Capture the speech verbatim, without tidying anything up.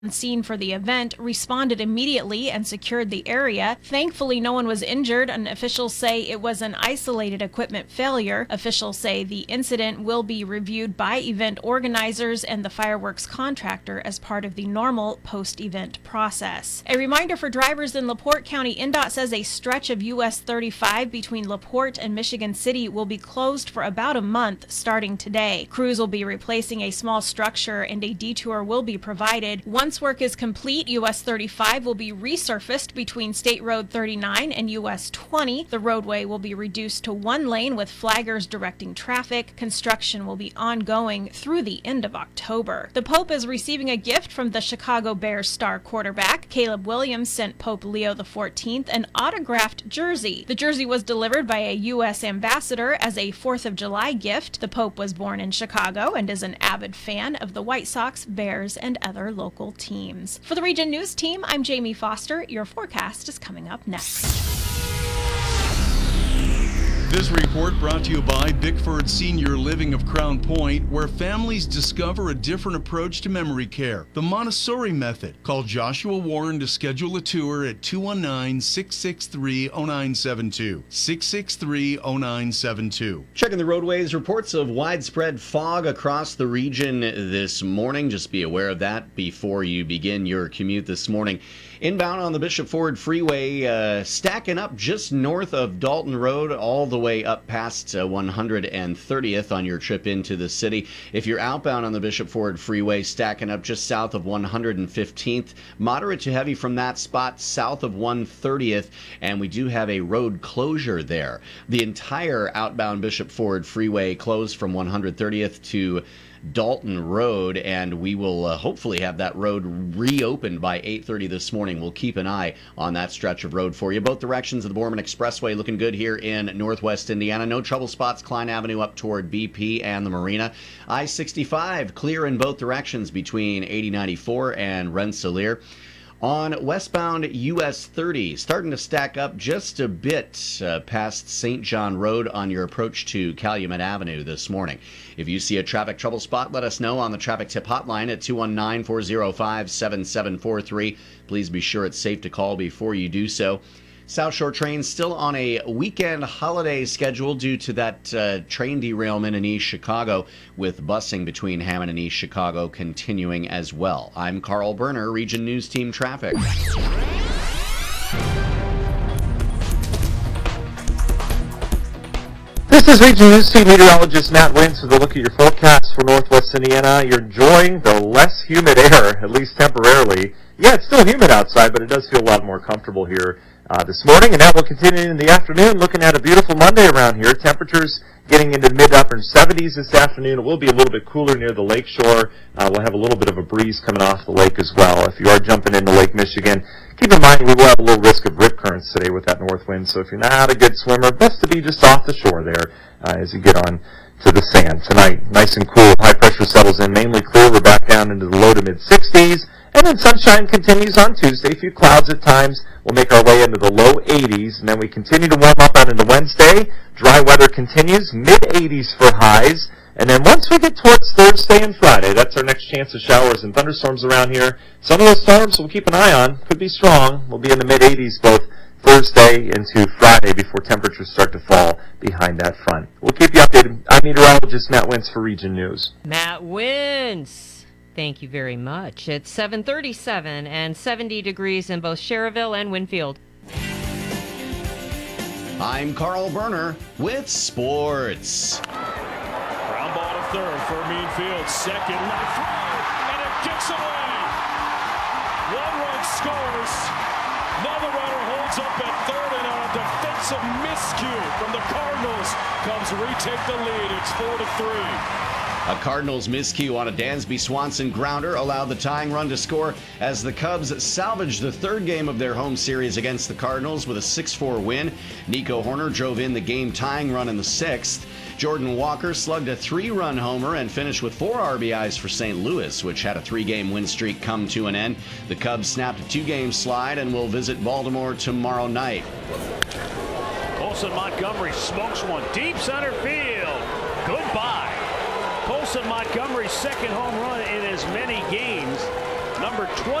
scene for the event responded immediately and secured the area. Thankfully, no one was injured, and officials say it was an isolated equipment failure. Officials say the incident will be reviewed by event organizers and the fireworks contractor as part of the normal post-event process. A reminder for drivers in LaPorte County, N D O T says a stretch of U S thirty-five between LaPorte and Michigan City will be closed for about a month starting today. Crews will be replacing a small structure and a detour will be provided. Once work is complete, U S thirty-five will be resurfaced between State Road thirty-nine and U S twenty. The roadway will be reduced to one lane with flaggers directing traffic. Construction will be ongoing through the end of October. The Pope is receiving a gift from the Chicago Bears star quarterback. Caleb Williams sent Pope Leo the fourteenth an autographed jersey. The jersey was delivered by a U S ambassador as a fourth of July gift. The Pope was born in Chicago and is an avid fan of the White Sox, Bears, and other local teams. For the Region News Team, I'm Jamie Foster. Your forecast is coming up next. This report brought to you by Bickford Senior Living of Crown Point, where families discover a different approach to memory care, the Montessori method. Call Joshua Warren to schedule a tour at two one nine, six six three, zero nine seven two, six six three, zero nine seven two. Checking the roadways, reports of widespread fog across the region this morning. Just be aware of that before you begin your commute this morning. Inbound on the Bishop Ford Freeway, uh, stacking up just north of Dalton Road, all the way up past uh, one hundred thirtieth on your trip into the city. If you're outbound on the Bishop Ford Freeway, stacking up just south of one hundred fifteenth, moderate to heavy from that spot south of one thirtieth, and we do have a road closure there. The entire outbound Bishop Ford Freeway closed from one hundred thirtieth to Dalton Road, and we will uh, hopefully have that road reopened by eight thirty this morning. We'll keep an eye on that stretch of road for you. Both directions of the Borman Expressway looking good here in northwest Indiana. No trouble spots, Klein Avenue up toward B P and the Marina. I sixty-five clear in both directions between eighty ninety-four and Rensselaer. On westbound U S thirty, starting to stack up just a bit uh, past Saint John Road on your approach to Calumet Avenue this morning. If you see a traffic trouble spot, let us know on the traffic tip hotline at two one nine, four oh five, seven seven four three. Please be sure it's safe to call before you do so. South Shore trains still on a weekend holiday schedule due to that uh, train derailment in East Chicago, with busing between Hammond and East Chicago continuing as well. I'm Carl Berner, Region News Team Traffic. This is Region News Team meteorologist Matt Wins with a look at your forecast for northwest Indiana. You're enjoying the less humid air, at least temporarily. Yeah, it's still humid outside, but it does feel a lot more comfortable here uh, this morning, and that will continue in the afternoon. Looking at a beautiful Monday around here. Temperatures getting into mid-upper seventies this afternoon. It will be a little bit cooler near the lake shore. Uh, we'll have a little bit of a breeze coming off the lake as well. If you are jumping into Lake Michigan, keep in mind we will have a little risk of rip currents today with that north wind, so if you're not a good swimmer, best to be just off the shore there uh, as you get on to the sand. Tonight, nice and cool. High pressure settles in, mainly clear. We're back down into the low to mid-sixties. And then sunshine continues on Tuesday. A few clouds at times. We'll make our way into the low eighties. And then we continue to warm up on into Wednesday. Dry weather continues. mid-eighties for highs. And then once we get towards Thursday and Friday, that's our next chance of showers and thunderstorms around here. Some of those storms we'll keep an eye on. Could be strong. We'll be in the mid-eighties both Thursday into Friday before temperatures start to fall behind that front. We'll keep you updated. I'm meteorologist Matt Wins for Region News. Matt Wins. Thank you very much. It's seven thirty-seven and seventy degrees in both Schererville and Winfield. I'm Carl Berner with sports. Ground ball to third for Meanfield. Second left throw, and it gets away. One run scores. Another runner holds up at third, and a defensive miscue from the Cardinals comes retake the lead. It's four to three. A Cardinals miscue on a Dansby Swanson grounder allowed the tying run to score as the Cubs salvaged the third game of their home series against the Cardinals with a six four win. Nico Horner drove in the game-tying run in the sixth. Jordan Walker slugged a three-run homer and finished with four R B Is for Saint Louis, which had a three-game win streak come to an end. The Cubs snapped a two-game slide and will visit Baltimore tomorrow night. Colson Montgomery smokes one deep center field. Goodbye. Colson Montgomery's second home run in as many games. number twenty.